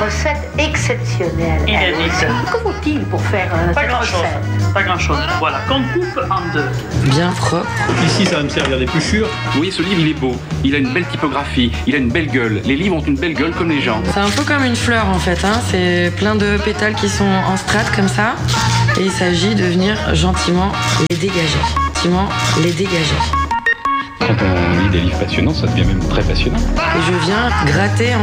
recette exceptionnelle. Que faut-il pour faire cette recette? Pas grand-chose. Voilà, qu'on coupe en deux. Bien propre. Ici, ça va me servir d'épluchure. Vous voyez, ce livre, il est beau. Il a une belle typographie. Il a une belle gueule. Les livres ont une belle gueule comme les gens. C'est un peu comme une fleur en fait, hein. C'est plein de pétales qui sont en strates comme ça. Et il s'agit de venir gentiment les dégager. Quand on lit des livres passionnants, ça devient même très passionnant. Et je viens gratter